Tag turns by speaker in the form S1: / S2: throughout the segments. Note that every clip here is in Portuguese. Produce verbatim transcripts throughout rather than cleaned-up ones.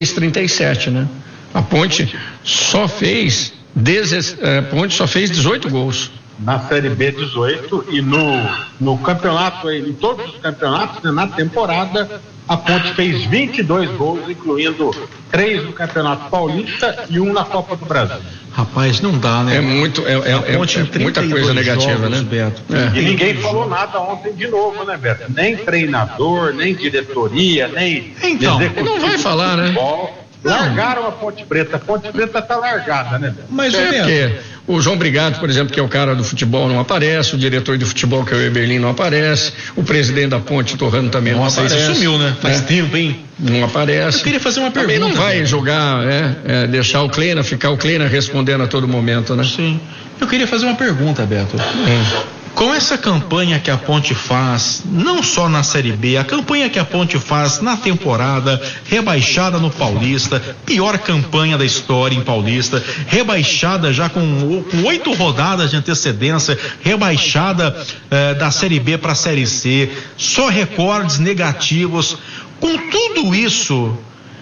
S1: trinta e sete, né? A Ponte só fez dezesseis, a Ponte só fez dezoito gols.
S2: Na Série B dezoito e no, no campeonato, em todos os campeonatos, né, na temporada, a Ponte fez vinte e dois gols, incluindo três no Campeonato Paulista e um na Copa do Brasil.
S3: Rapaz, não dá, né?
S1: É muito, é, é, é, é muita coisa negativa,
S3: jogos,
S1: né?
S3: Beto.
S1: É.
S2: E ninguém falou nada ontem de novo, né, Beto? Nem treinador, nem diretoria, nem
S3: então,
S1: não vai falar, né?
S2: Largaram a Ponte Preta. A Ponte Preta tá largada, né, Beto?
S3: Mas
S1: é,
S3: Beto,
S1: porque o João Brigado, por exemplo, que é o cara do futebol, não aparece, o diretor de futebol, que é o Eberlin, não aparece, o presidente da Ponte, Torrano, também
S3: nossa,
S1: não aparece.
S3: Nossa, isso sumiu, né? Faz
S1: é.
S3: tempo, hein?
S1: Não aparece.
S3: Eu queria fazer uma pergunta.
S1: Também não vai
S3: né?
S1: jogar, é, é, deixar o Kleina, ficar o Kleina respondendo a todo momento, né?
S3: Sim. Eu queria fazer uma pergunta, Beto. Hum. Com essa campanha que a Ponte faz, não só na Série B, a campanha que a Ponte faz na temporada, rebaixada no Paulista, pior campanha da história em Paulista, rebaixada já com oito rodadas de antecedência, rebaixada eh, da Série B para a Série C, só recordes negativos. Com tudo isso,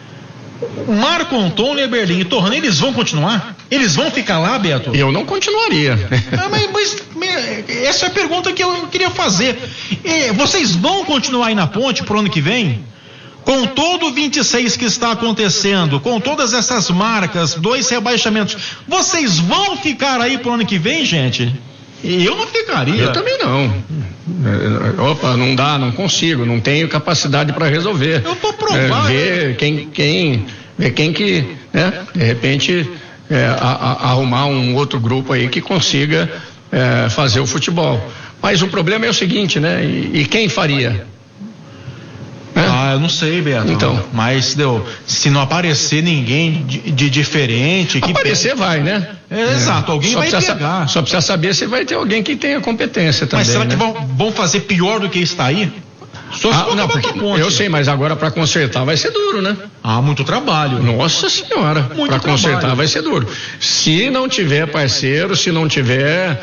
S3: Marco Antônio, Eberlin e Torrano, eles vão continuar? Eles vão ficar lá, Beto?
S1: Eu não continuaria.
S3: Ah, mas, mas, essa é a pergunta que eu queria fazer. E vocês vão continuar aí na Ponte pro ano que vem? Com todo o vinte e seis que está acontecendo, com todas essas marcas, dois rebaixamentos, vocês vão ficar aí pro ano que vem, gente? Eu não ficaria.
S1: Eu também não. Opa, não dá, não consigo, não tenho capacidade para resolver.
S3: Eu tô provado.
S1: É, ver quem, quem, ver quem que, né, de repente, é, a, a, arrumar um outro grupo aí que consiga é, fazer o futebol. Mas o problema é o seguinte, né? E, e quem faria?
S3: Ah, eu não sei, Beto.
S1: Então.
S3: Mas deu, se não aparecer ninguém de, de diferente. Que
S1: aparecer vai, né?
S3: É, é. Exato, alguém
S1: só
S3: vai pegar.
S1: Só precisa saber se vai ter alguém que tenha competência também.
S3: Mas será
S1: né?
S3: que vão, vão fazer pior do que está aí? Só
S1: ah, não, porque, eu sei, mas agora para consertar vai ser duro, né?
S3: Ah, muito trabalho.
S1: Nossa senhora, para consertar vai ser duro. Se não tiver parceiro, se não tiver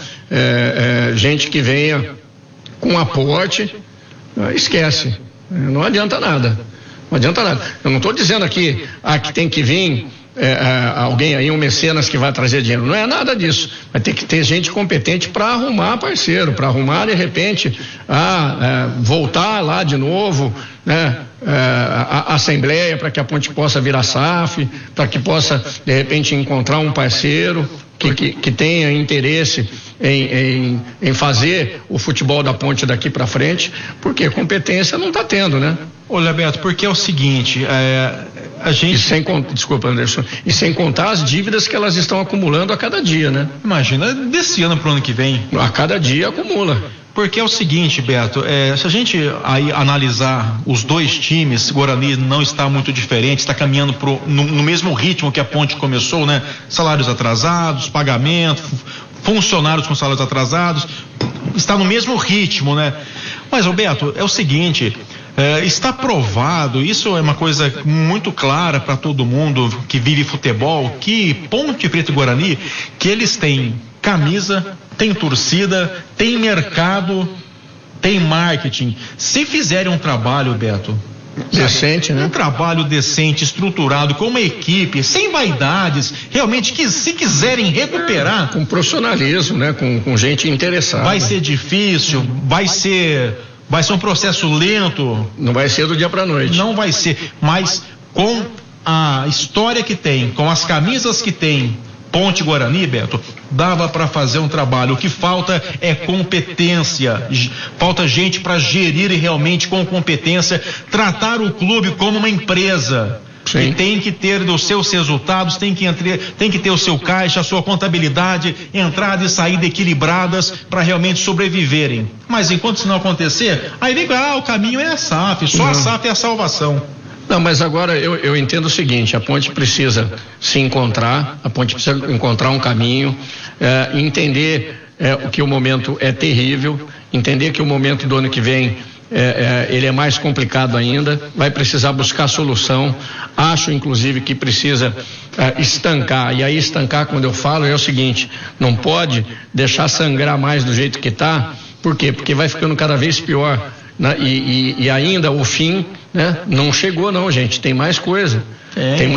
S1: é, é, gente que venha com aporte, esquece. Não adianta nada. Não adianta nada. Eu não estou dizendo aqui ah, que tem que vir é, é, alguém aí, um mecenas que vai trazer dinheiro. Não é nada disso. Vai ter que ter gente competente para arrumar parceiro, para arrumar de repente ah, é, voltar lá de novo, né? É, a, a Assembleia, para que a Ponte possa virar S A F, para que possa de repente encontrar um parceiro que, que, que tenha interesse em, em, em fazer o futebol da Ponte daqui para frente, porque competência não está tendo, né?
S3: Olha, Beto, porque é o seguinte, é, a gente...
S1: E sem, desculpa, Anderson, e sem contar as dívidas que elas estão acumulando a cada dia, né?
S3: Imagina, desse ano para o ano que vem.
S1: A cada dia acumula.
S3: Porque é o seguinte, Beto, é, se a gente aí analisar os dois times, Guarani não está muito diferente, está caminhando pro, no, no mesmo ritmo que a Ponte começou, né? Salários atrasados, pagamento, funcionários com salários atrasados, está no mesmo ritmo, né? Mas, Beto, é o seguinte, é, está provado, isso é uma coisa muito clara para todo mundo que vive futebol, que Ponte Preta e Guarani, que eles têm camisa, tem torcida, tem mercado, tem marketing. Se fizerem um trabalho, Beto,
S1: decente, né?
S3: Um trabalho decente, estruturado, com uma equipe, sem vaidades, realmente, que se quiserem recuperar,
S1: com profissionalismo, né? Com, com gente interessada.
S3: Vai ser difícil, vai ser, vai ser um processo lento.
S1: Não vai ser do dia pra noite.
S3: Não vai ser, mas com a história que tem, com as camisas que tem, Ponte Guarani, Beto, dava para fazer um trabalho. O que falta é competência. Falta gente para gerir realmente com competência, tratar o clube como uma empresa.
S1: Sim.
S3: E tem que ter os seus resultados, tem que, entre, tem que ter o seu caixa, a sua contabilidade, entrada e saída equilibradas para realmente sobreviverem. Mas enquanto isso não acontecer, aí vem, ah, o caminho é a S A F, só não. A S A F é a salvação.
S1: Não, mas agora eu, eu entendo o seguinte, a Ponte precisa se encontrar, a Ponte precisa encontrar um caminho, é, entender é, que o momento é terrível, entender que o momento do ano que vem é, é, ele é mais complicado ainda, vai precisar buscar solução. Acho inclusive que precisa é, estancar, e aí estancar, quando eu falo, é o seguinte, não pode deixar sangrar mais do jeito que está. Por quê? Porque vai ficando cada vez pior. Né? E, e, e ainda o fim, né? Não chegou não, gente, tem mais coisa. Tem